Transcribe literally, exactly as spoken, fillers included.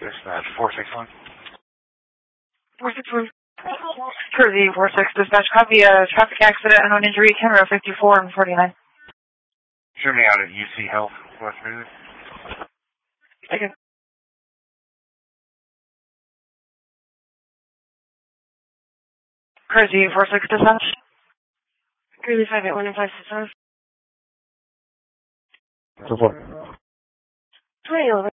Dispatch four six one. four six one. Cruzy four six dispatch, copy a traffic accident, unknown injury, camera fifty-four and forty-nine. Show me out at U C Health, West Music. Okay. Cruzy four six dispatch. Cruzy five eight one and five six five. Support. twenty eleven.